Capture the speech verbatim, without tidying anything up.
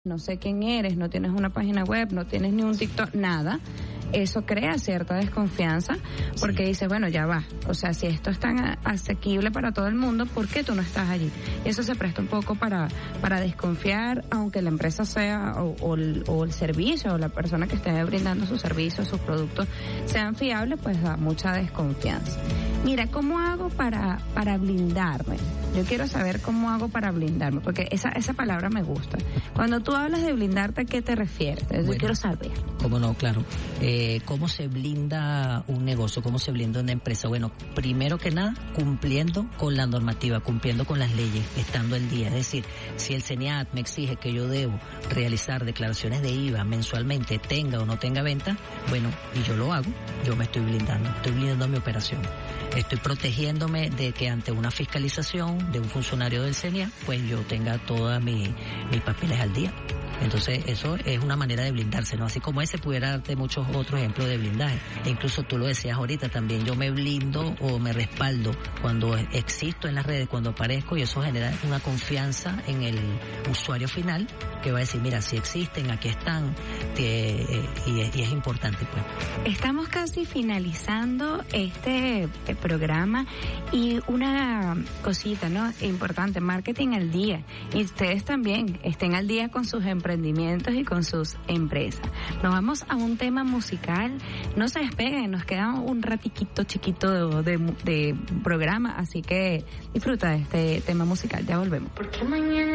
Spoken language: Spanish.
no sé quién eres, no tienes una página web, no tienes ni un TikTok, nada, eso crea cierta desconfianza porque sí. Dices, bueno, ya va, o sea, si esto es tan asequible para todo el mundo, ¿por qué tú no estás allí? Y eso se presta un poco para para desconfiar, aunque la empresa sea, o, o, el, o el servicio, o la persona que esté brindando sus servicios, sus productos, sean fiables, pues da mucha desconfianza. Mira, ¿cómo hago para para blindarme? Yo quiero saber cómo hago para blindarme, porque esa esa palabra me gusta. Cuando tú hablas de blindarte, ¿a qué te refieres? Yo bueno, quiero saber. Cómo no, claro. Eh, ¿Cómo se blinda un negocio? ¿Cómo se blinda una empresa? Bueno, primero que nada, cumpliendo con la normativa, cumpliendo con las leyes, estando al día. Es decir, si el CENIAT me exige que yo debo realizar declaraciones de I V A mensualmente, tenga o no tenga venta, bueno, y yo lo hago, yo me estoy blindando, estoy blindando mi operación. Estoy protegiéndome de que ante una fiscalización de un funcionario del CENIAT, pues yo tenga todos mi, mis papeles al día. Entonces eso es una manera de blindarse, ¿no? Así como ese, pudiera darte muchos otros ejemplos de blindaje. E incluso tú lo decías ahorita también, yo me blindo o me respaldo cuando existo en las redes, cuando aparezco, y eso genera una confianza en el usuario final que va a decir, mira, si existen, aquí están, que, eh, y, es, y es importante, pues. Estamos casi finalizando este programa y una cosita, ¿no? Importante, marketing al día. Y ustedes también estén al día con sus empresas emprendimientos y con sus empresas. Nos vamos a un tema musical. No se despeguen, nos queda un ratiquito chiquito de, de, de programa, así que disfruta de este tema musical. Ya volvemos. Porque mañana